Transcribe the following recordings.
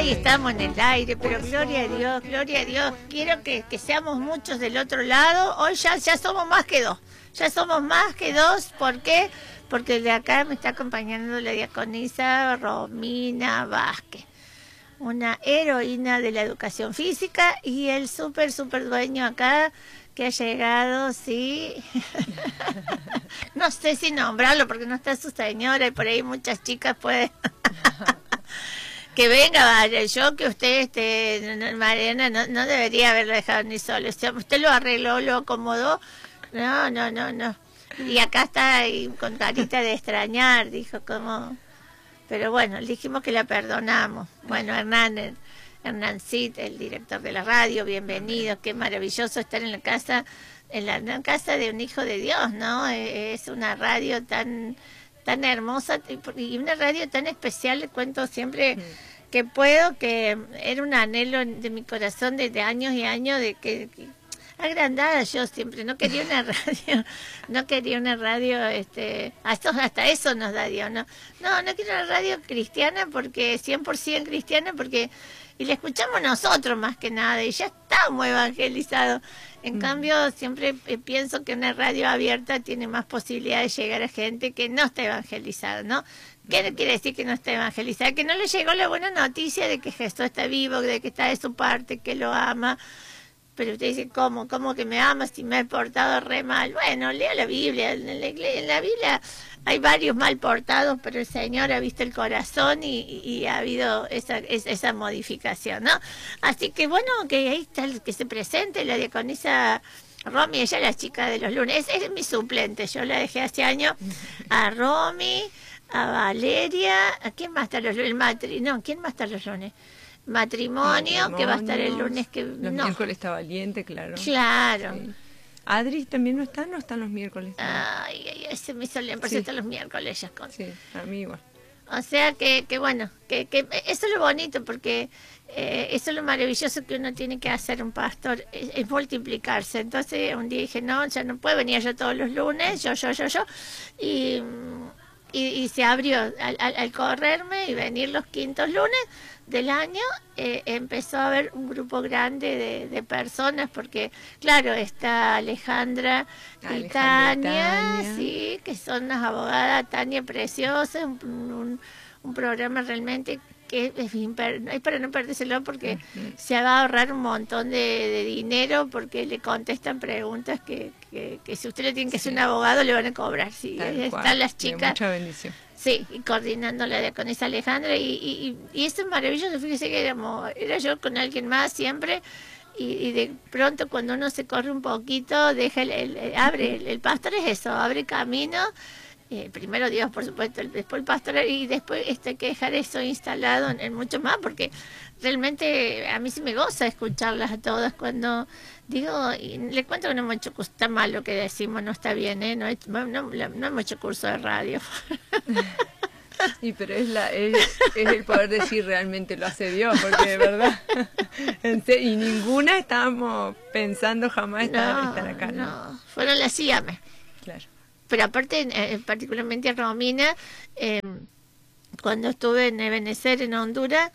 Ahí estamos en el aire, pero gloria a Dios, gloria a Dios. Quiero que seamos muchos del otro lado. Hoy ya somos más que dos. Ya somos más que dos. ¿Por qué? Porque de acá me está acompañando la diaconisa Romina Vázquez, una heroína de la educación física, y el súper dueño acá que ha llegado, sí. No sé si nombrarlo porque no está su señora y por ahí muchas chicas pueden... Que venga, vaya, yo que usted, Mariana, no debería haberlo dejado ni solo. O sea, usted lo arregló, lo acomodó. No. Y acá está ahí con carita de extrañar, dijo como... Pero bueno, le dijimos que la perdonamos. Bueno, Hernancit, el director de la radio, bienvenido. Qué maravilloso estar en la casa de un hijo de Dios, ¿no? Es una radio tan hermosa y una radio tan especial. Le cuento siempre que puedo, que era un anhelo de mi corazón desde años y años, de que agrandada. Yo siempre no quería una radio, hasta eso nos da Dios, no quiero una radio cristiana, porque 100% cristiana, porque y la escuchamos nosotros más que nada, y ya estamos evangelizados. En cambio, siempre pienso que una radio abierta tiene más posibilidad de llegar a gente que no está evangelizada, ¿no? ¿Qué quiere decir que no está evangelizada? Que no le llegó la buena noticia de que Jesús está vivo, de que está de su parte, que lo ama. Pero usted dice, ¿cómo que me ama si me he portado re mal? Bueno, lea la Biblia. En la Biblia hay varios mal portados, pero el Señor ha visto el corazón y ha habido esa modificación, ¿no? Así que bueno, que ahí está que se presente la diaconisa Romy. Ella es la chica de los lunes. Es mi suplente. Yo la dejé hace años a Romy, a Valeria. ¿A quién más está los lunes? ¿Quién más está los lunes? Matrimonio, que va a estar el lunes que... Los miércoles está Valiente, claro. Claro. Sí. Adri también no están los miércoles. Ay, se me hizo por eso están los miércoles ellas con... Sí, a mí igual. O sea que bueno, que eso es lo bonito, porque eso es lo maravilloso que uno tiene que hacer un pastor, es multiplicarse. Entonces un día dije, no, ya no puedo venir yo todos los lunes, yo, y se abrió al correrme y venir los quintos lunes del año. Empezó a haber un grupo grande de personas, porque claro, está Alejandra y Tania, sí, que son unas abogadas, Tania preciosas, un programa realmente que es para no perdérselo, porque se va a ahorrar un montón de dinero, porque le contestan preguntas que si usted le tiene que hacer un abogado le van a cobrar. Sí, están las chicas. Mucha bendición. Sí, y coordinándola con esa Alejandra, y eso es maravilloso. Fíjese que era yo con alguien más siempre, y de pronto cuando uno se corre un poquito, deja el pastor es eso, abre camino. Primero Dios, por supuesto, después el pastor, y después hay que dejar eso instalado en mucho más, porque realmente a mí sí me goza escucharlas a todas. Cuando digo, y le cuento que no hemos hecho, está mal lo que decimos, no está bien, no hemos hecho curso de radio. Sí, pero es el poder decir realmente lo hace Dios, porque de verdad, y ninguna estábamos pensando jamás estar acá. No, fueron las IAME. Claro. Pero aparte, particularmente a Romina, cuando estuve en Ebenezer, en Honduras,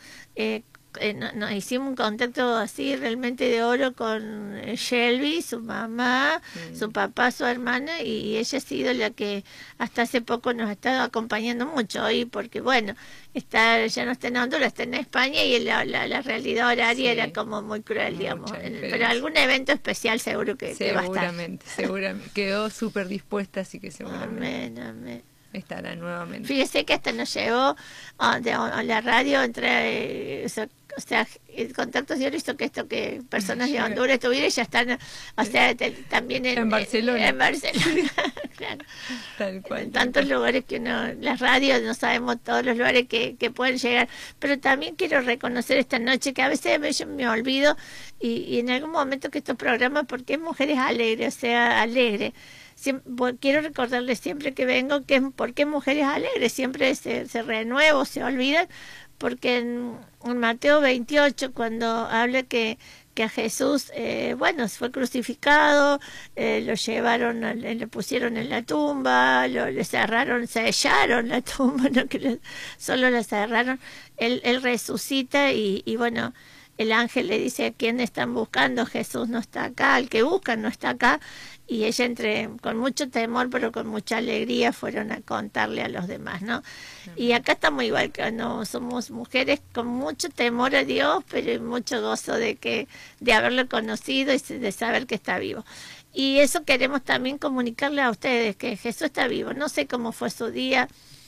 nos hicimos un contacto así realmente de oro con Shelby, su mamá, su papá, su hermana, y ella ha sido la que hasta hace poco nos ha estado acompañando mucho hoy, porque bueno, ya no está en Honduras, está en España, y la realidad horaria era como muy cruel, digamos. Pero algún evento especial seguro que va a estar. Seguramente. Quedó súper dispuesta, así que seguramente. Amén. Estará nuevamente. Fíjese que hasta nos llevó a la radio, entre el contacto diario hizo que personas de Honduras estuvieran, y ya están, también en Barcelona. En Barcelona, claro. Tal cual. En tantos lugares que las radios, no sabemos todos los lugares que pueden llegar. Pero también quiero reconocer esta noche que a veces yo me olvido, y en algún momento, que estos programas, porque es Mujeres Alegres, o sea, alegre. Quiero recordarles siempre que vengo por qué Mujeres Alegres, siempre se renuevo, se olvidan, porque en Mateo 28, cuando habla que que a Jesús, bueno, fue crucificado, lo llevaron, le pusieron en la tumba, le cerraron, sellaron la tumba, no que solo la cerraron. Él resucita y bueno, el ángel le dice a quién están buscando, Jesús no está acá, el que buscan no está acá. Y ella con mucho temor, pero con mucha alegría, fueron a contarle a los demás, ¿no? Y acá estamos igual, que no somos mujeres con mucho temor a Dios, pero mucho gozo de haberlo conocido y de saber que está vivo. Y eso queremos también comunicarle a ustedes, que Jesús está vivo. No sé cómo fue su día,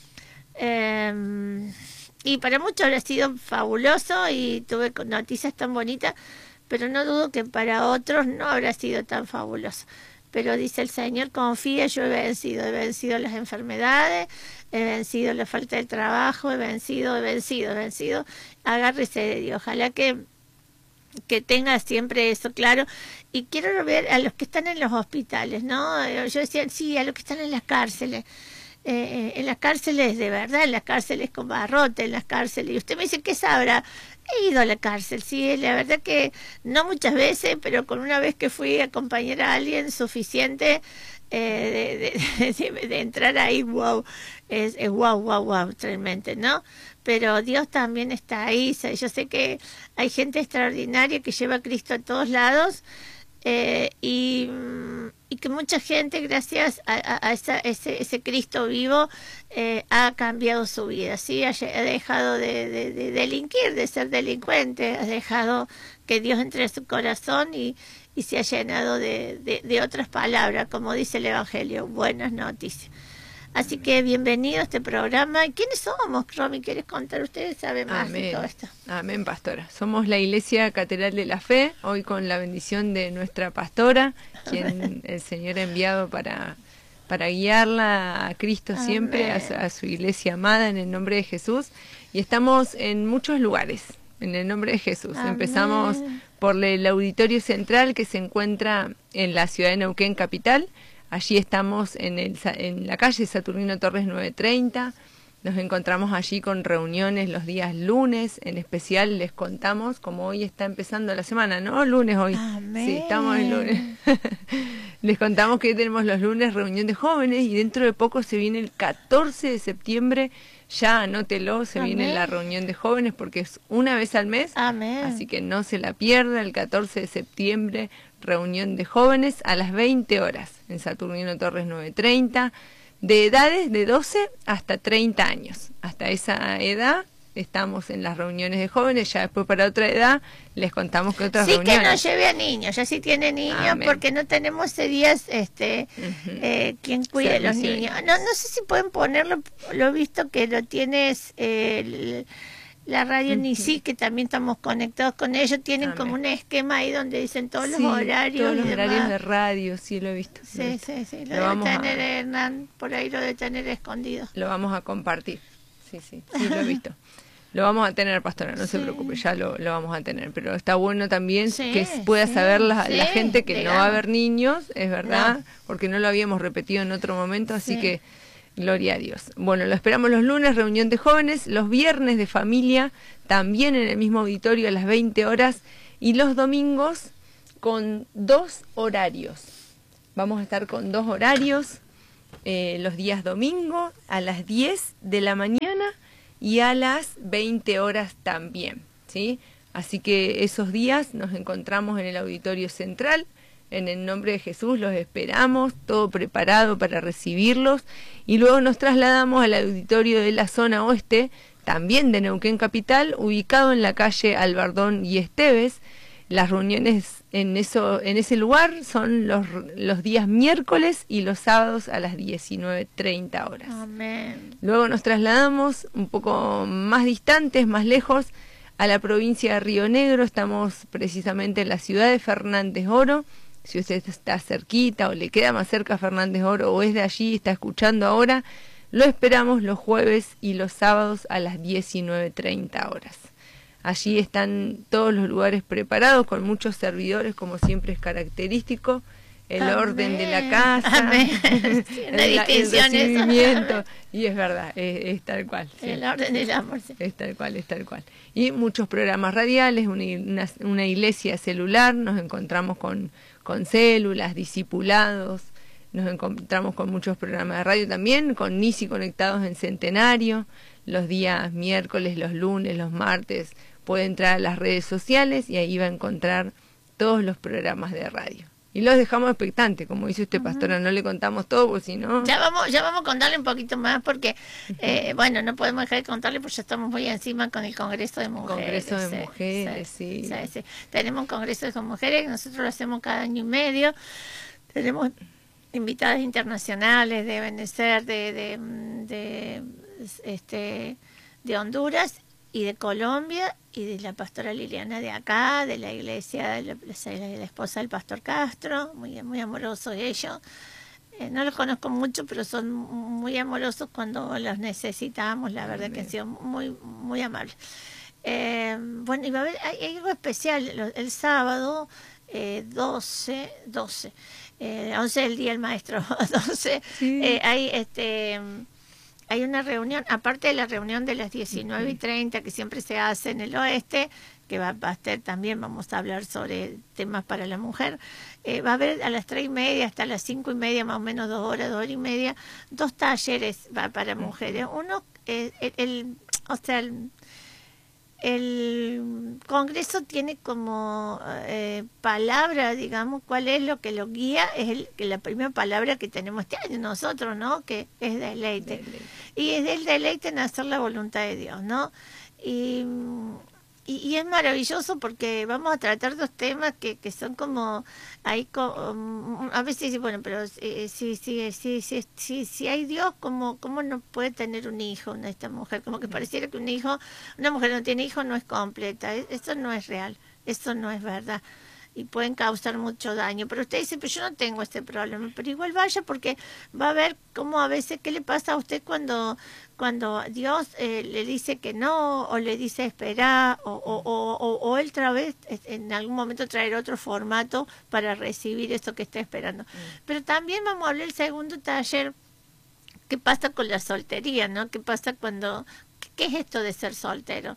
y para muchos habrá sido fabuloso y tuve noticias tan bonitas, pero no dudo que para otros no habrá sido tan fabuloso. Pero dice el Señor, confía, yo he vencido las enfermedades, he vencido la falta de trabajo, he vencido, agárrese de Dios. Ojalá que tenga siempre eso claro. Y quiero ver a los que están en los hospitales, ¿no? Yo decía, sí, a los que están en las cárceles. En las cárceles, de verdad, en las cárceles con barrote, en las cárceles. Y usted me dice, ¿qué sabrá? He ido a la cárcel, sí, la verdad que no muchas veces, pero con una vez que fui a acompañar a alguien suficiente de entrar ahí, wow, es wow, realmente, ¿no? Pero Dios también está ahí. Yo sé que hay gente extraordinaria que lleva a Cristo a todos lados, y que mucha gente, gracias a ese Cristo vivo, ha cambiado su vida, ¿sí? Ha dejado de delinquir, de ser delincuente, ha dejado que Dios entre a su corazón y se ha llenado de otras palabras, como dice el Evangelio, buenas noticias. Así que bienvenido a este programa. ¿Quiénes somos, Romy? ¿Quieres contar? Ustedes saben más de todo esto. Amén, pastora. Somos la Iglesia Catedral de la Fe, hoy con la bendición de nuestra pastora, quien el Señor ha enviado para guiarla a Cristo siempre, a su iglesia amada, en el nombre de Jesús. Y estamos en muchos lugares, en el nombre de Jesús. Amén. Empezamos por el Auditorio Central, que se encuentra en la ciudad de Neuquén, capital. Allí estamos en la calle Saturnino Torres 930, nos encontramos allí con reuniones los días lunes, en especial les contamos, como hoy está empezando la semana, ¿no? Lunes hoy. Amén. Sí, estamos en lunes. Les contamos que hoy tenemos los lunes reunión de jóvenes y dentro de poco se viene el 14 de septiembre, ya anótelo, se viene la reunión de jóvenes porque es una vez al mes. Amén. Así que no se la pierda, el 14 de septiembre, reunión de jóvenes a las 20 horas en Saturnino Torres 930, de edades de 12 hasta 30 años. Hasta esa edad estamos en las reuniones de jóvenes, ya después para otra edad les contamos que otras reuniones. Sí, que no lleve a niños, ya sí tiene niños. Amén. Porque no tenemos ese días quien cuide a los niños. No sé si pueden ponerlo, lo he visto que lo tienes... La radio Nisi, que también estamos conectados con ellos, tienen como un esquema ahí donde dicen todos los horarios. Todos los horarios de radio, sí, lo he visto. Sí. Lo debe tener Hernán, por ahí lo debe tener escondido. Lo vamos a compartir, sí, lo he visto. Lo vamos a tener, pastora, no se preocupe, ya lo vamos a tener. Pero está bueno también que pueda saber la gente que no va a haber niños, es verdad, porque no lo habíamos repetido en otro momento, así que... Gloria a Dios. Bueno, lo esperamos los lunes, reunión de jóvenes, los viernes de familia, también en el mismo auditorio a las 20 horas, y los domingos con 2 horarios. Vamos a estar con 2 horarios, los días domingo a las 10 de la mañana y a las 20 horas también, ¿sí? Así que esos días nos encontramos en el auditorio central. En el nombre de Jesús los esperamos, todo preparado para recibirlos, y luego nos trasladamos al auditorio de la zona oeste, también de Neuquén Capital, ubicado en la calle Albardón y Esteves. Las reuniones en ese lugar son los días miércoles y los sábados a las 19:30 horas. Amén. Luego nos trasladamos un poco más distantes, más lejos, a la provincia de Río Negro. Estamos precisamente en la ciudad de Fernández Oro. Si usted está cerquita o le queda más cerca a Fernández Oro o es de allí y está escuchando ahora, lo esperamos los jueves y los sábados a las 19:30 horas. Allí están todos los lugares preparados con muchos servidores, como siempre es característico, el orden de la casa, el recibimiento, y es verdad, es tal cual. Sí. El orden del amor. Sí. Es tal cual, es tal cual. Y muchos programas radiales, una iglesia celular, nos encontramos con células, discipulados, nos encontramos con muchos programas de radio también, con Nisi conectados en Centenario, los días miércoles, los lunes, los martes, puede entrar a las redes sociales y ahí va a encontrar todos los programas de radio. Y los dejamos expectantes, como dice usted, pastora, no le contamos todo, porque si no... Ya vamos a contarle un poquito más, porque, bueno, no podemos dejar de contarle, porque ya estamos muy encima con el Congreso de Mujeres. Congreso de Mujeres, sí. Tenemos un Congreso de Mujeres, nosotros lo hacemos cada año y medio. Tenemos invitadas internacionales, deben ser de Honduras y de Colombia, y de la pastora Liliana de acá, de la iglesia de la esposa del pastor Castro, muy amorosos ellos. No los conozco mucho, pero son muy amorosos cuando los necesitamos, la verdad que han sido muy amables. Bueno, y va a haber, hay algo especial el sábado 11 del día del maestro, 12, sí. Hay una reunión, aparte de la reunión de las 19:30 que siempre se hace en el oeste, que va a estar también, vamos a hablar sobre temas para la mujer. Va a haber a las 3:30 hasta las 5:30, más o menos 2 horas y media, 2 talleres para mujeres. Uno, el Congreso tiene como palabra, digamos, cuál es lo que lo guía, es la primera palabra que tenemos este año nosotros, ¿no? Que es deleite. Y es el deleite en hacer la voluntad de Dios, ¿no? Y es maravilloso porque vamos a tratar 2 temas que son como ahí, a veces bueno, pero si hay Dios, ¿cómo no puede tener un hijo esta mujer? Como que pareciera que una mujer no tiene hijo, no es completa. Eso no es real, eso no es verdad. Y pueden causar mucho daño. Pero usted dice, pero yo no tengo este problema. Pero igual vaya, porque va a ver cómo a veces, ¿qué le pasa a usted cuando Dios le dice que no, o le dice esperar, o él otra vez en algún momento traer otro formato para recibir eso que está esperando? Pero también vamos a hablar el segundo taller, ¿qué pasa con la soltería, no? ¿Qué pasa qué es esto de ser soltero?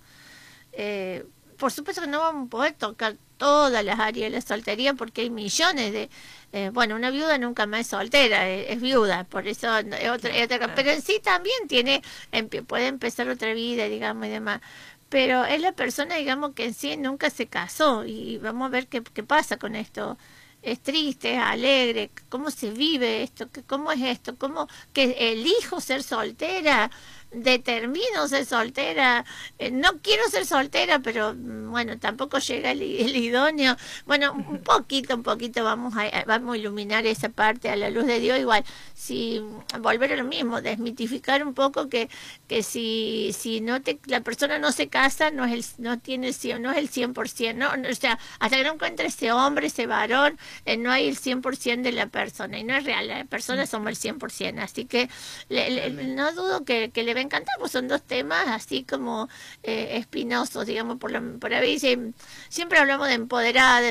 Por supuesto que no vamos a poder tocar todas las áreas de la soltería, porque hay millones de... bueno, una viuda nunca más es soltera, es viuda, por eso es otra, pero en sí también puede empezar otra vida, digamos, y demás. Pero es la persona, digamos, que en sí nunca se casó, y vamos a ver qué pasa con esto. Es triste, es alegre, cómo se vive esto, cómo es esto, cómo que elijo ser soltera, determino ser soltera, no quiero ser soltera, pero bueno, tampoco llega el idóneo. Bueno, un poquito vamos a iluminar esa parte a la luz de Dios. Igual, si volver a lo mismo, desmitificar un poco que si la persona no se casa, no es el 100%, no, o sea, hasta que no encuentre ese hombre, ese varón, no hay el 100% de la persona, y no es real, la persona somos el 100%, así que no dudo que le va a encantar, pues son 2 temas así como espinosos, digamos, por ahí siempre hablamos de empoderada,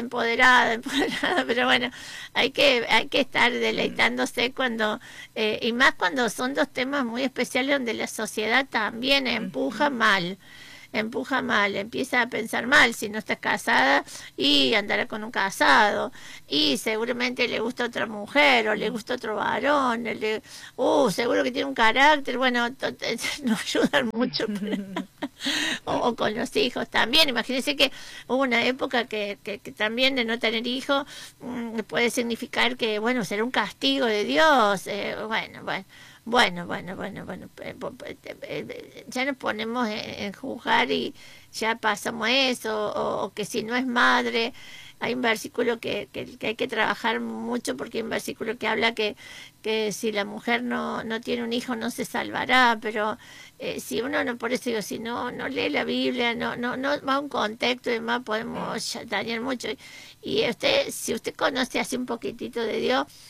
pero bueno, hay que estar deleitándose y más cuando son 2 temas muy especiales donde la sociedad también empuja mal, empieza a pensar mal. Si no estás casada, y andará con un casado, y seguramente le gusta otra mujer, o le gusta otro varón, seguro que tiene un carácter, bueno, no ayudan mucho, o con los hijos también. Imagínense que hubo una época que también de no tener hijos puede significar que, bueno, será un castigo de Dios, Bueno, ya nos ponemos en juzgar y ya pasamos eso, o que si no es madre, hay un versículo que hay que trabajar mucho, porque hay un versículo que habla que si la mujer no tiene un hijo no se salvará, pero si uno no, por eso digo, si no lee la Biblia, no va a un contexto y demás, podemos dañar mucho. Y si usted conoce así un poquitito de Dios,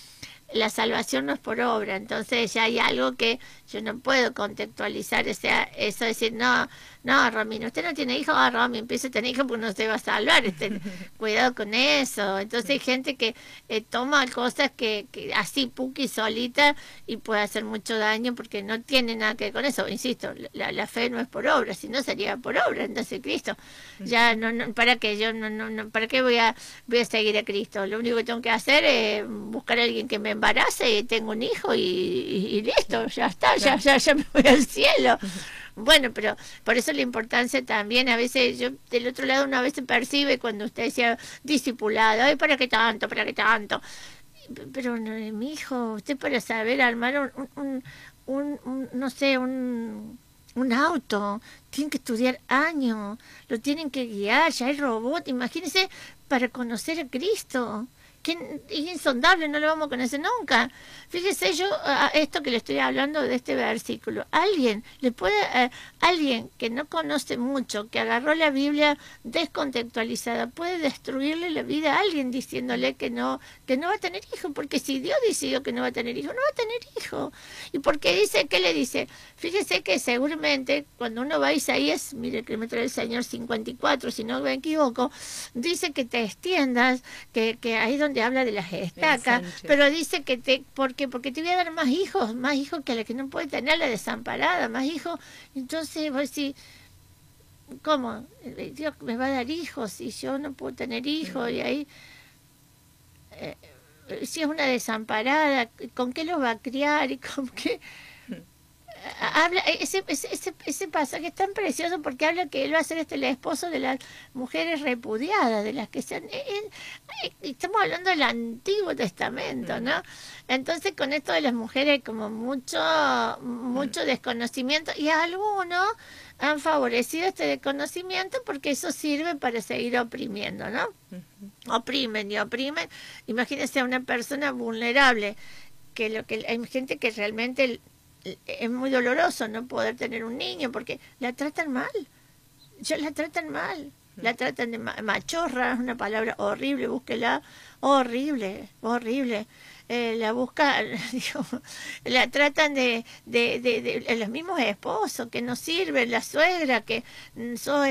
la salvación no es por obra, entonces ya hay algo que yo no puedo contextualizar, o sea, eso de decir, no, Romina, usted no tiene hijos, Romy, empiece a tener hijos porque no se va a salvar, cuidado con eso. Entonces hay gente que toma cosas que así puki solita y puede hacer mucho daño porque no tiene nada que ver con eso. Insisto, la fe no es por obra, si no sería por obra, entonces Cristo, ya no, para qué yo no, para qué voy a seguir a Cristo. Lo único que tengo que hacer es buscar a alguien que me embarace y tengo un hijo y listo, ya está, ya me voy al cielo. Bueno, pero por eso la importancia también, a veces yo del otro lado una vez se percibe cuando usted decía discipulado, ay, ¿para qué tanto? Pero mi hijo, usted para saber armar no sé, un auto, tienen que estudiar años, lo tienen que guiar, ya hay robot, imagínense, para conocer a Cristo. Que es insondable, no lo vamos a conocer nunca. Fíjese, yo a esto que le estoy hablando de este versículo, alguien que no conoce mucho, que agarró la Biblia descontextualizada, puede destruirle la vida a alguien diciéndole que no va a tener hijo, porque si Dios decidió que no va a tener hijo, no va a tener hijo. Y porque dice, ¿qué le dice? Fíjese que seguramente cuando uno va a Isaías, mire que me trae el Señor 54, si no me equivoco, dice que te extiendas, que ahí donde habla de las estacas, pero dice que porque te voy a dar más hijos que la que no puede tener, la desamparada, más hijos. Entonces vos decís, ¿cómo? Dios me va a dar hijos y yo no puedo tener hijos, y ahí si es una desamparada, ¿con qué los va a criar? Y con qué habla ese pasaje es tan precioso porque habla que él va a ser el esposo de las mujeres repudiadas, de las que sean, estamos hablando del Antiguo Testamento, ¿no? Entonces con esto de las mujeres hay como mucho desconocimiento, y algunos han favorecido este desconocimiento porque eso sirve para seguir oprimiendo, ¿no? Oprimen. Imagínense a una persona vulnerable, hay gente que realmente es muy doloroso no poder tener un niño porque la tratan mal. La tratan de machorra, es una palabra horrible, búsquela, horrible. La busca, digo, la tratan de los mismos esposos que no sirven, la suegra que sos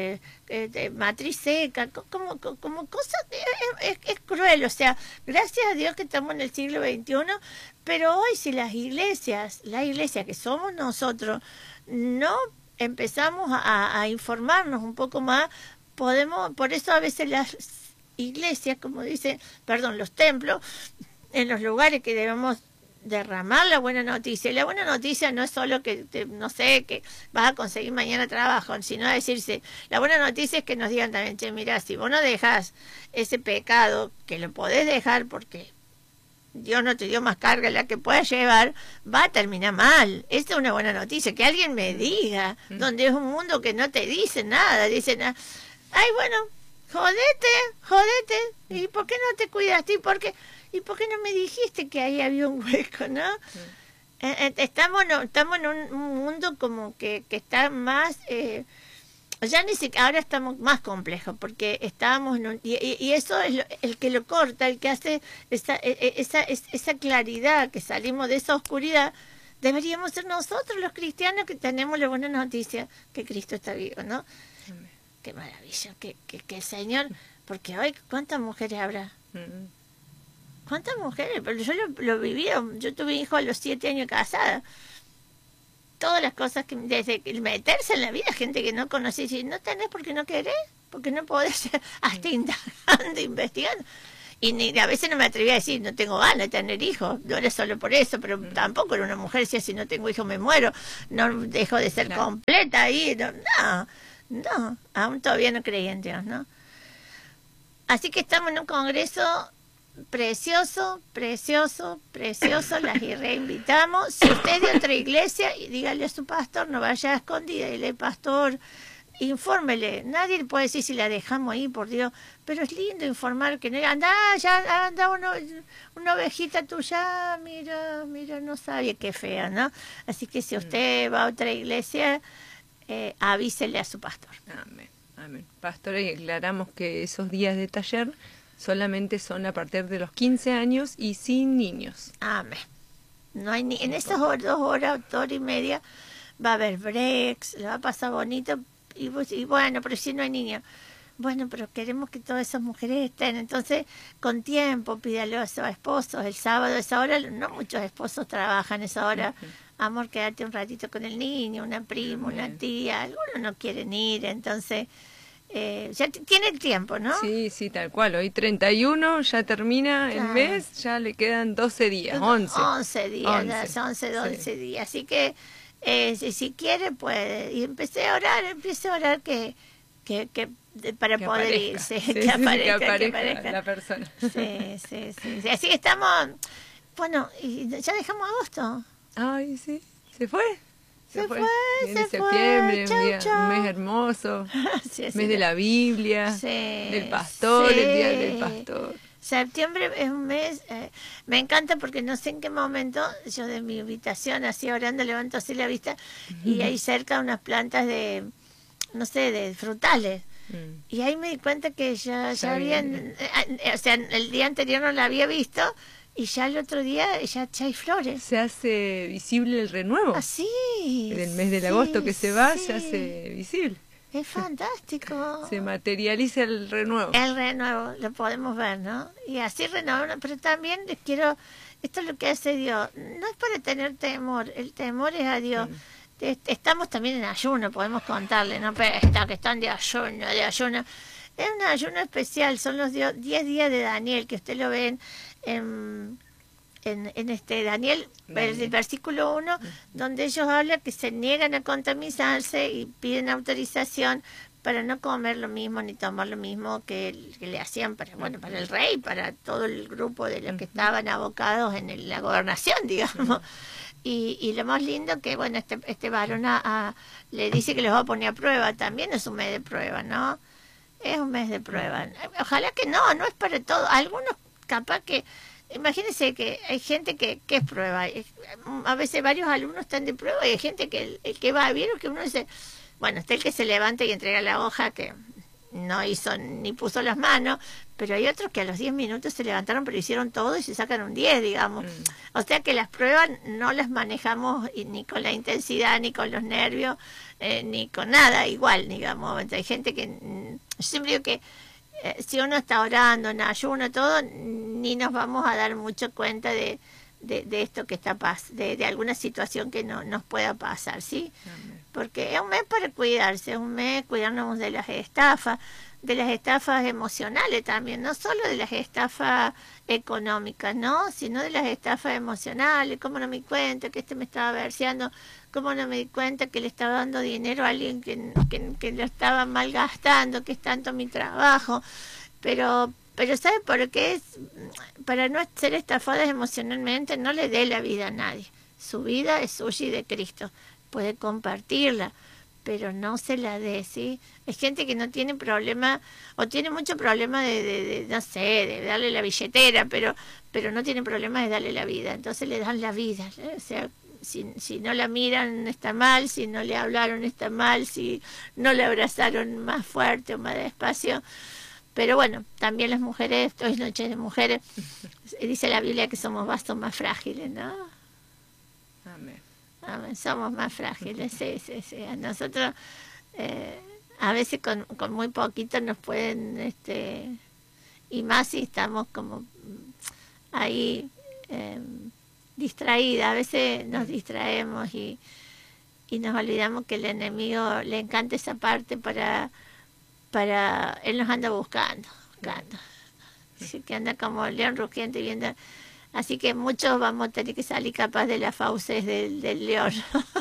matriz seca, como cosas, es cruel. O sea, gracias a Dios que estamos en el siglo XXI, pero hoy si la iglesia que somos nosotros no empezamos a informarnos un poco más, por eso a veces las iglesias, como dicen, los templos, en los lugares que debemos derramar la buena noticia. Y la buena noticia no es solo que, no sé, que vas a conseguir mañana trabajo, sino decirse, la buena noticia es que nos digan también, che, mira, si vos no dejas ese pecado, que lo podés dejar porque Dios no te dio más carga la que puedas llevar, va a terminar mal. Esta es una buena noticia, que alguien me diga, donde es un mundo que no te dice nada, dicen, ay, bueno, jodete, ¿y por qué no te cuidaste? ¿Y por qué no me dijiste que ahí había un hueco, no? Estamos en un mundo como que está más... ya ni siquiera, ahora estamos más complejos, porque estábamos en y eso es el que lo corta, el que hace esa claridad, que salimos de esa oscuridad. Deberíamos ser nosotros los cristianos que tenemos la buena noticia que Cristo está vivo, ¿no? Qué maravilla, que el Señor, porque hoy, ¿cuántas mujeres habrá? ¿Cuántas mujeres? Pero yo lo viví, yo tuve hijo a los 7 años casada. Todas las cosas que, desde meterse en la vida, gente que no conocí, si no tenés porque no querés, porque no podés, hasta indagando, investigando. Y a veces no me atreví a decir, no tengo ganas de tener hijos, no era solo por eso, pero tampoco era una mujer, decía, si no tengo hijos me muero, no dejo de ser completa ahí, no, aún todavía no creí en Dios, ¿no? Así que estamos en un congreso precioso, las reinvitamos. Si usted es de otra iglesia, dígale a su pastor, no vaya a escondida, dile, pastor, infórmele. Nadie le puede decir si la dejamos ahí, por Dios, pero es lindo informar que no anda una ovejita tuya, mira, no sabía, qué fea, ¿no? Así que si usted va a otra iglesia, avísele a su pastor. Amén. Pastora, y aclaramos que esos días de taller solamente son a partir de los 15 años y sin niños. Amén. No hay en esas 2 horas, 2 horas y media, va a haber breaks, le va a pasar bonito, y bueno, pero si no hay niños. Bueno, pero queremos que todas esas mujeres estén, entonces con tiempo pídalo a esos esposos. El sábado, esa hora, no muchos esposos trabajan esa hora. Amor, quédate un ratito con el niño, una prima, una tía, algunos no quieren ir, entonces ya tiene el tiempo, ¿no? Sí, sí, tal cual. Hoy 31, ya termina el mes, ya le quedan 12 días, 11. 11 días, 11, 12 días. Así que si quiere puede. Y empecé a orar que para que poder aparezca. irse, Sí, que aparezca la persona. Sí. Así que estamos, bueno, y ya dejamos agosto. Ay, sí, se fue. Viene septiembre, chau. Un mes hermoso, mes de la Biblia, sí, del pastor, el día del pastor. Septiembre es un mes, me encanta porque no sé en qué momento, yo de mi habitación así orando levanto así la vista y hay cerca unas plantas de, no sé, de frutales. Y ahí me di cuenta que ya habían, o sea, el día anterior no la había visto y ya el otro día ya hay flores. Se hace visible el renuevo. Así. En el mes de agosto que se va, se hace visible. Es fantástico. Se materializa el renuevo. El renuevo, lo podemos ver, ¿no? Y así renovamos, pero también les quiero, esto es lo que hace Dios, no es para tener temor, el temor es a Dios. Estamos también en ayuno, podemos contarle, ¿no? Pero que están de ayuno. Es un ayuno especial, son los 10 días de Daniel, que usted lo ven en Daniel, el versículo 1, donde ellos hablan que se niegan a contaminarse y piden autorización para no comer lo mismo ni tomar lo mismo que le hacían para el rey, para todo el grupo de los que estaban abocados en la gobernación, digamos. Y lo más lindo que, bueno, este varón le dice que los va a poner a prueba, también es un mes de prueba, ¿no? Es un mes de prueba. Ojalá que no es para todo. Algunos capaz que, imagínense que hay gente que es prueba. A veces varios alumnos están de prueba y hay gente que el que va, vieron que uno dice, bueno, está el que se levanta y entrega la hoja que no hizo ni puso las manos, pero hay otros que a los 10 minutos se levantaron pero hicieron todo y se sacan un 10, digamos. O sea que las pruebas no las manejamos ni con la intensidad, ni con los nervios, ni con nada igual, digamos. Hay gente que, yo siempre digo que si uno está orando en ayuno, todo, ni nos vamos a dar mucho cuenta de esto que está de alguna situación que nos pueda pasar, ¿sí? Porque es un mes para cuidarse, es un mes cuidarnos de las estafas emocionales también, no solo de las estafas económicas, ¿no? Sino de las estafas emocionales. ¿Cómo no me di cuenta que me estaba verseando? ¿Cómo no me di cuenta que le estaba dando dinero a alguien que lo estaba malgastando, que es tanto mi trabajo? Pero ¿sabe por qué? Es para no ser estafadas emocionalmente, no le dé la vida a nadie. Su vida es suya y de Cristo. Puede compartirla, pero no se la dé, ¿sí? Hay gente que no tiene problema, o tiene mucho problema de no sé, de darle la billetera, pero no tiene problema de darle la vida. Entonces le dan la vida, ¿eh? O sea, si no la miran está mal, si no le hablaron está mal, si no le abrazaron más fuerte o más despacio. Pero bueno, también las mujeres, hoy es noche de mujeres, dice la Biblia que somos vasos más frágiles, ¿no? Amén. Somos más frágiles, sí. A nosotros a veces con muy poquito nos pueden, y más si estamos como ahí distraídas, a veces nos distraemos y nos olvidamos que el enemigo le encanta esa parte para él nos anda buscando. Así que anda como león rugiente viendo. Así que muchos vamos a tener que salir capaz de las fauces del león.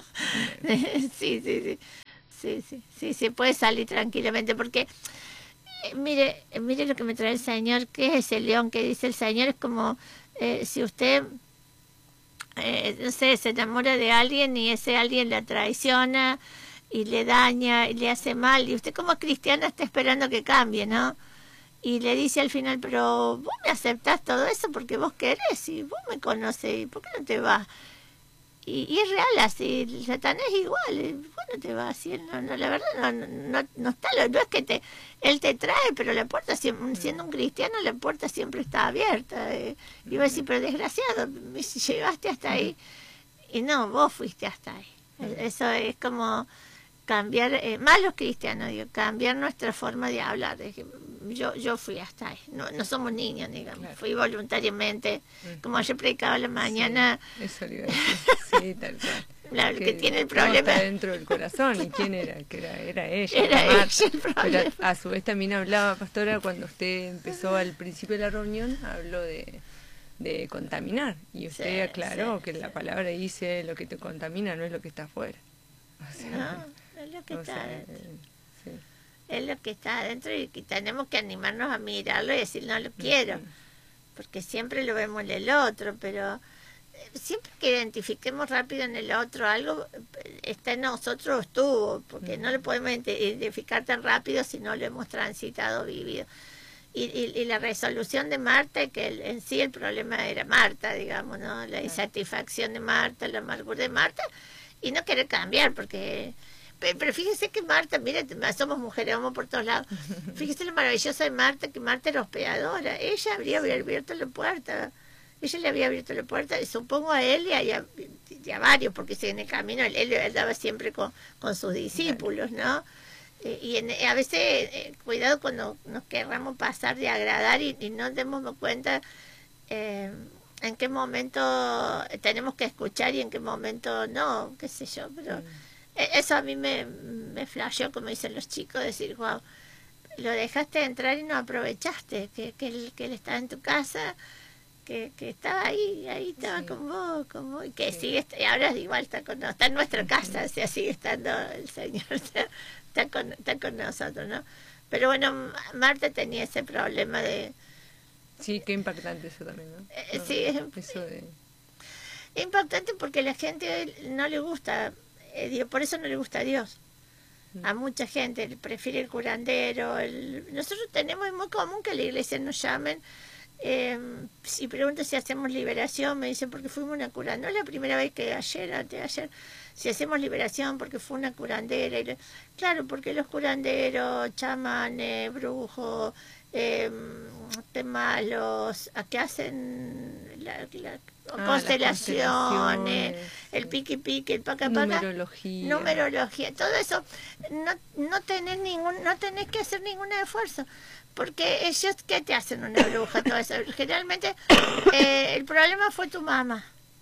Sí, se puede salir tranquilamente porque mire lo que me trae el Señor. ¿Qué es ese león que dice el Señor? Es como si usted no sé, se enamora de alguien y ese alguien la traiciona y le daña y le hace mal y usted como cristiana está esperando que cambie, ¿no? Y le dice al final, pero vos me aceptás todo eso porque vos querés y vos me conocés, ¿y por qué no te vas? y es real así, el Satanás es igual, bueno, te va haciendo, no, la verdad no está, no es que él te trae, pero la puerta, siendo un cristiano, la puerta siempre está abierta, y iba a decir, pero desgraciado, si llegaste hasta ahí, y no, vos fuiste hasta ahí. Eso es como cambiar, más los cristianos, digo, cambiar nuestra forma de hablar. Yo fui hasta ahí, no somos niños, digamos, claro. Fui voluntariamente, como ayer predicaba a la mañana. Sí, eso le iba a decir, sí, tal cual. Claro, que tiene el problema. Está dentro del corazón, ¿y quién era? Que era ella. Era Marta. ella el problema. Pero a su vez también hablaba, pastora, cuando usted empezó al principio de la reunión, habló de contaminar, y usted aclaró que la palabra dice lo que te contamina no es lo que está afuera. O sea, no, es lo que está adentro. Sí. Es lo que está adentro, y tenemos que animarnos a mirarlo y decir no lo quiero, porque siempre lo vemos en el otro, pero siempre que identifiquemos rápido en el otro algo, está en nosotros, estuvo, porque no lo podemos identificar tan rápido si no lo hemos transitado, vivido. Y la resolución de Marta, que en sí el problema era Marta, digamos, ¿no? La insatisfacción de Marta, la amargura de Marta, y no querer cambiar, porque... Pero fíjese que Marta, mire, somos mujeres, vamos por todos lados. Fíjese lo maravilloso de Marta, que Marta era hospedadora. Ella habría abierto la puerta. Ella le había abierto la puerta, supongo a él y a varios, porque en el camino él andaba siempre con sus discípulos, ¿no? A veces, cuidado cuando nos querramos pasar de agradar y no demos cuenta en qué momento tenemos que escuchar y en qué momento no, qué sé yo, pero eso a mí me flasheó, como dicen los chicos, decir, wow, lo dejaste entrar y no aprovechaste, que él estaba en tu casa, que estaba ahí estaba con vos, y que sigue, y ahora igual está en nuestra casa, o sea, sigue estando el Señor, está con nosotros, ¿no? Pero bueno, Marta tenía ese problema de... Sí, qué impactante eso también, ¿no? Sí, eso de... es impactante porque a la gente no le gusta, por eso no le gusta a Dios. A mucha gente prefiere el curandero. Nosotros tenemos, es muy común que a la iglesia nos llamen, si pregunto si hacemos liberación, me dicen porque fuimos una curandera. No es la primera vez que antes de ayer, si hacemos liberación porque fue una curandera. Claro, porque los curanderos, chamanes, brujos, malos, que hacen constelaciones, el piqui, el paca-paca, numerología, todo eso, no tenés que hacer ningún esfuerzo, porque ellos, ¿qué te hacen una bruja? Todo eso. Generalmente el problema fue tu mamá,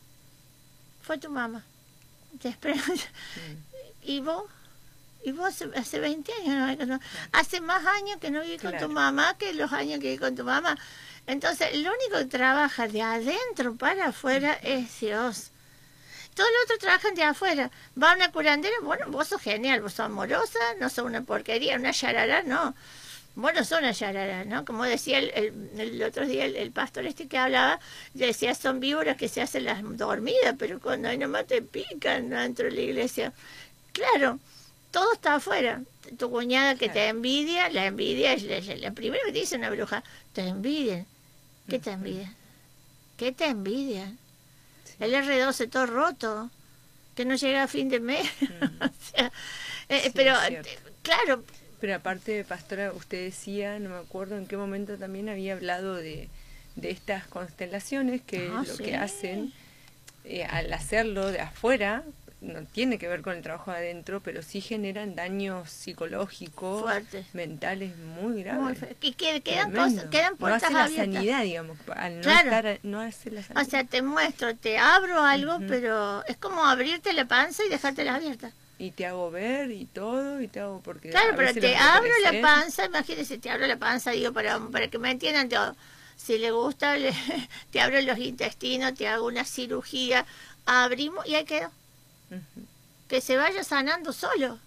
y vos hace 20 años, ¿no? Hace más años que no viví con tu mamá que los años que viví con tu mamá. Entonces, lo único que trabaja de adentro para afuera es Dios. Todos los otros trabajan de afuera. Va una curandera, bueno, vos sos genial, vos sos amorosa, no sos una porquería, una yarará, no. Vos no sos una yarará, ¿no? Como decía el otro día el pastor que hablaba, decía, son víboras que se hacen las dormidas, pero cuando ahí nomás te pican dentro de la iglesia. Claro. Todo está afuera. Tu cuñada que te envidia, la envidia es la primera que te dice una bruja. Te envidian. ¿Qué te envidian? ¿Qué te envidian? Sí. El R12 todo roto, que no llega a fin de mes. O sea, sí, pero, claro. Pero aparte, pastora, usted decía, no me acuerdo en qué momento también había hablado de estas constelaciones, que lo que hacen, al hacerlo de afuera, no tiene que ver con el trabajo de adentro, pero sí generan daños psicológicos, fuertes, mentales muy graves. Y quedan puertas no hace abiertas. La sanidad, digamos, al no hace la sanidad. O sea, te muestro, te abro algo, pero es como abrirte la panza y dejártela abierta. Y te hago ver y todo, y te hago porque... Claro, pero te abro la panza, imagínese, te abro la panza, digo, para que me entiendan todo. Si le gusta, te abro los intestinos, te hago una cirugía, abrimos y ahí quedó. Que se vaya sanando solo.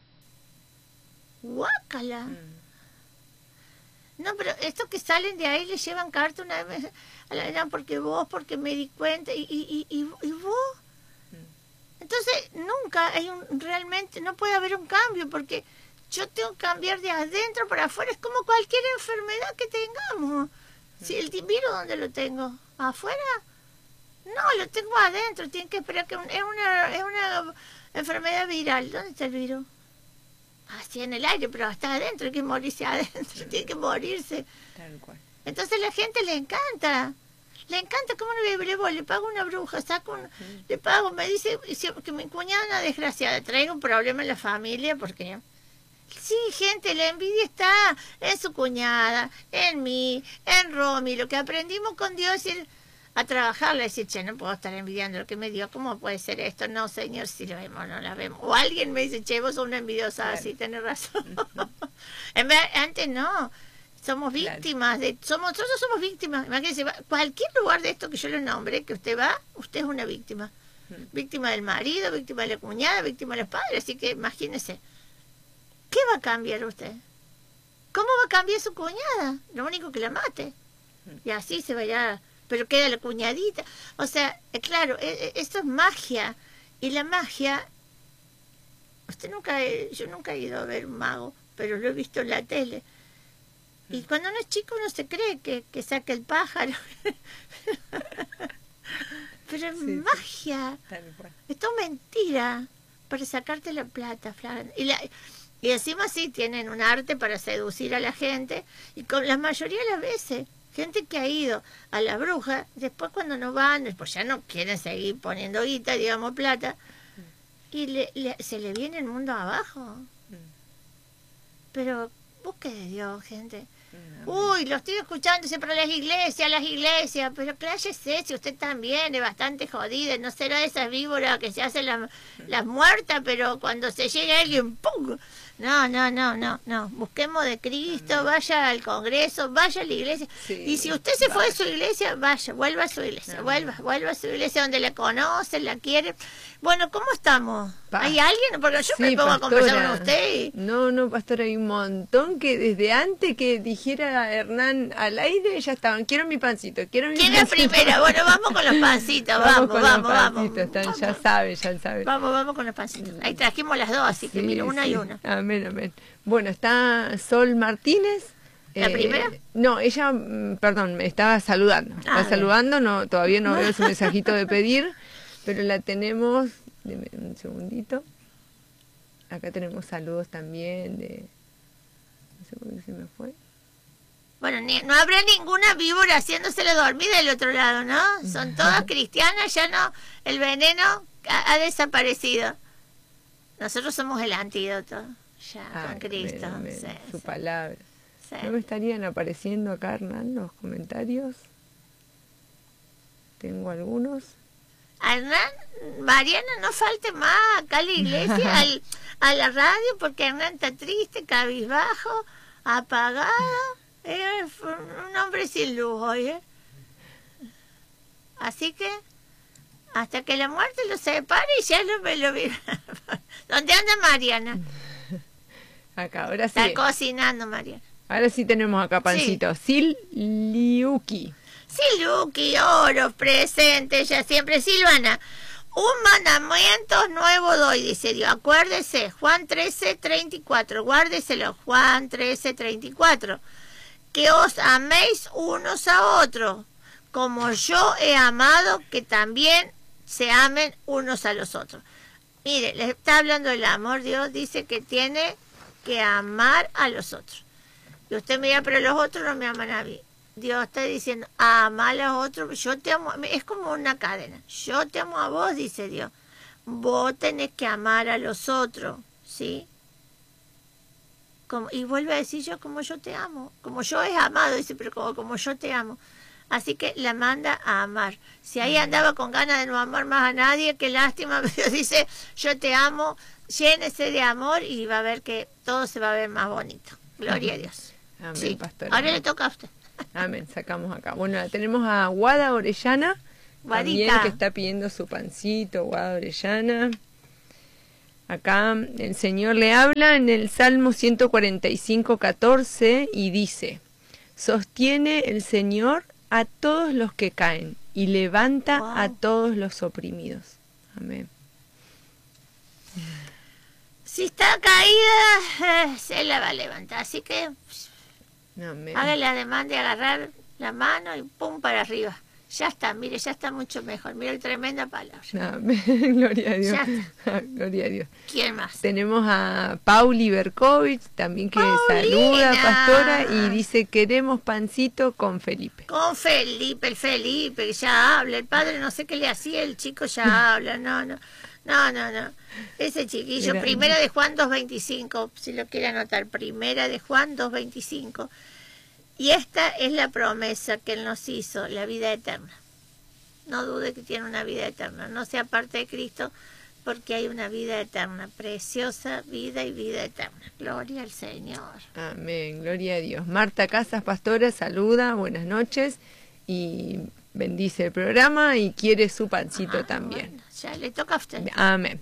Guácala. No, pero estos que salen de ahí le llevan carta una vez a la porque me di cuenta y vos. Entonces nunca realmente no puede haber un cambio, porque yo tengo que cambiar de adentro para afuera. Es como cualquier enfermedad que tengamos. Si el virus, ¿dónde lo tengo? ¿Afuera? No, lo tengo adentro, tienen que esperar que es una enfermedad viral. ¿Dónde está el virus? Así en el aire, pero está adentro, hay que morirse adentro, tiene que morirse. Tal cual. Entonces a la gente le encanta como le pago una bruja, le pago, me dice que mi cuñada es una desgraciada, traigo un problema en la familia porque... Sí, gente, la envidia está en su cuñada, en mí, en Romy, lo que aprendimos con Dios es a trabajarla, decir, che, no puedo estar envidiando lo que me dio, ¿cómo puede ser esto? No, señor, si lo vemos, no la vemos. O alguien me dice, che, vos sos una envidiosa, claro. Así, tenés razón. En vez, antes no, somos víctimas, claro. Nosotros somos víctimas. Imagínense, cualquier lugar de esto que yo le nombre, que usted va, usted es una víctima. Víctima del marido, víctima de la cuñada, víctima de los padres, así que imagínese. ¿Qué va a cambiar usted? ¿Cómo va a cambiar su cuñada? Lo único que la mate. Y así se vaya, pero queda la cuñadita. O sea, claro, esto es magia. Y la magia, yo nunca he ido a ver un mago, pero lo he visto en la tele. Y cuando uno es chico uno se cree que saca el pájaro. Pero es magia. Esto es mentira para sacarte la plata, Flavia. Y encima sí tienen un arte para seducir a la gente, y con la mayoría de las veces, gente que ha ido a la bruja, después cuando no van, pues ya no quieren seguir poniendo guita, digamos plata, y se le viene el mundo abajo. Pero busque de Dios, gente. Uy, lo estoy escuchando siempre las iglesias, pero cállese, si usted también es bastante jodida, no será de esas víboras que se hacen las muertas, pero cuando se llega alguien, ¡pum! No, busquemos de Cristo, vaya al Congreso, vaya a la iglesia, y si usted se fue de su iglesia, vuelva a su iglesia, vuelva a su iglesia donde la conocen, la quieren. Bueno, ¿cómo estamos? ¿Hay alguien? Porque yo me pongo a conversar con usted. No, pastora, hay un montón que desde antes que dijera Hernán al aire ya estaban, quiero mi pancito. ¿Quién es primera? Bueno, vamos con los pancitos, vamos. Ya sabe. Vamos con los pancitos. Ahí trajimos las dos, así que mira, una y una. Amén. Bueno, está Sol Martínez. ¿La primera? No, ella, perdón, me estaba saludando. Todavía no veo su mensajito de pedir, pero la tenemos, deme un segundito. Acá tenemos saludos también no sé por qué se me fue. Bueno, no habrá ninguna víbora haciéndosele dormir del otro lado, ¿no? Son todas cristianas, ya no, el veneno ha desaparecido. Nosotros somos el antídoto, con Cristo. Su palabra. ¿No me estarían apareciendo acá, Hernán, los comentarios? Tengo algunos. Hernán, Mariana, no falte más acá a la iglesia, a la radio, porque Hernán está triste, cabizbajo, apagado. Es un hombre sin luz hoy, ¿eh? Así que hasta que la muerte lo separe y ya me lo vi. ¿Dónde anda Mariana? Acá, ahora sí. Está cocinando Mariana. Ahora sí tenemos acá pancito. Sí. Siliuki, oro, presente, ella siempre. Silvana, un mandamiento nuevo doy, dice Dios. Acuérdese, Juan 13:34. Guárdeselo, Juan 13:34. Que os améis unos a otros, como yo he amado, que también se amen unos a los otros. Mire, les está hablando del amor. Dios dice que tiene que amar a los otros. Y usted me dirá, pero los otros no me aman a mí. Dios está diciendo, ama a los otros, yo te amo. Es como una cadena. Yo te amo a vos, dice Dios. Vos tenés que amar a los otros, ¿sí? Y vuelve a decir yo, como yo te amo. Como yo he amado, dice, pero como yo te amo. Así que la manda a amar. Si ahí andaba con ganas de no amar más a nadie, qué lástima. Dios dice, yo te amo, llénese de amor y va a ver que todo se va a ver más bonito. Gloria a Dios. Amén, sí. pastor. Ahora le toca a usted. Amén, sacamos acá. Bueno, tenemos a Guada Orellana, también, que está pidiendo su pancito. Guada Orellana. Acá el Señor le habla en el Salmo 145:14 y dice, sostiene el Señor a todos los que caen y levanta a todos los oprimidos. Amén. Si está caída, se la va a levantar. Así que haga la demanda de agarrar la mano y pum para arriba. Ya está, mire, ya está mucho mejor. Mire, tremenda palabra. Amén. Gloria a Dios. Gloria a Dios. ¿Quién más? Tenemos a Pauli Berkovich, también que saluda, pastora, y dice, queremos pancito con Felipe. Con Felipe, el Felipe, que ya habla. El padre no sé qué le hacía, el chico ya habla. No. Ese chiquillo, grande. Primera de Juan 2.25, si lo quiere anotar, Primera de Juan 2.25. Y esta es la promesa que Él nos hizo, la vida eterna. No dude que tiene una vida eterna. No sea parte de Cristo, porque hay una vida eterna, preciosa vida y vida eterna. Gloria al Señor. Amén, gloria a Dios. Marta Casas, pastora, saluda, buenas noches y bendice el programa y quiere su pancito también. Bueno, ya le toca a usted. Amén.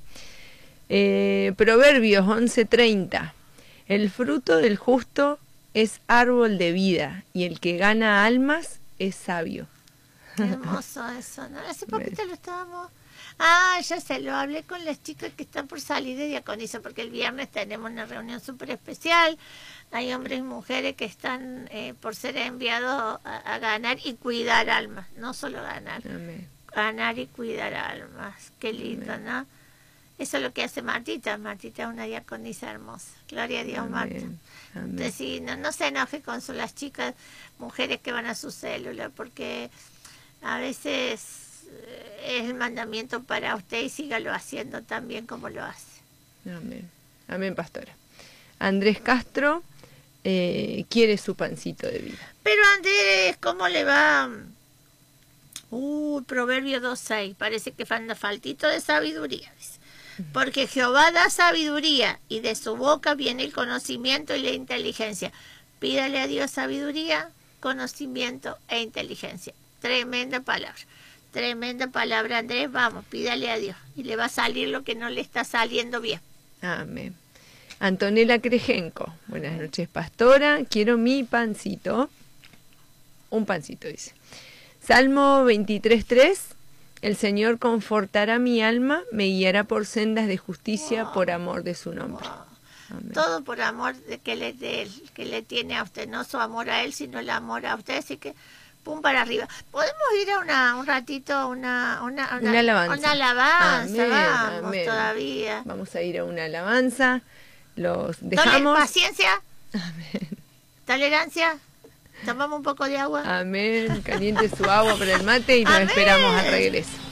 Proverbios 11:30. El fruto del justo es árbol de vida y el que gana almas es sabio. Hermoso eso, ¿no? Hace poquito lo estábamos... ya se lo hablé con las chicas que están por salir de diaconisa, porque el viernes tenemos una reunión súper especial. Hay hombres y mujeres que están por ser enviados a ganar y cuidar almas, no solo ganar. Amén. Ganar y cuidar almas. Qué lindo, amén, ¿no? Eso es lo que hace Martita. Martita es una diaconisa hermosa. Gloria a Dios, amén, Marta. Amén. Entonces, sí, no se enoje con las chicas, mujeres que van a su célula, porque a veces es el mandamiento para usted y sígalo haciendo también como lo hace. Amén. Amén, pastora. Andrés Castro quiere su pancito de vida. Pero Andrés, ¿cómo le va? Proverbio 2.6, parece que falta faltito de sabiduría, dice. Porque Jehová da sabiduría y de su boca viene el conocimiento y la inteligencia. Pídale a Dios sabiduría, conocimiento e inteligencia. Tremenda palabra, Andrés. Vamos, pídale a Dios y le va a salir lo que no le está saliendo bien. Amén. Antonella Crejenco, buenas noches, pastora. Quiero mi pancito. Un pancito, dice. Salmo 23.3. El Señor confortará mi alma, me guiará por sendas de justicia por amor de su nombre. Amén. Todo por amor que le tiene a usted, no su amor a Él, sino el amor a usted. Así que, pum para arriba. ¿Podemos ir a un ratito, una alabanza? Una alabanza, amén, vamos, amén. Todavía. Vamos a ir a una alabanza. Los dejamos. Paciencia. Amén. Tolerancia. Tomamos un poco de agua. Amén. Caliente su agua para el mate y nos esperamos al regreso.